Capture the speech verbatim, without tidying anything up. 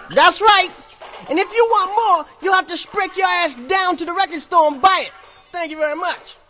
That's right. And if you want more, you'll have to sprick your ass down to the record store and buy it. Thank you very much.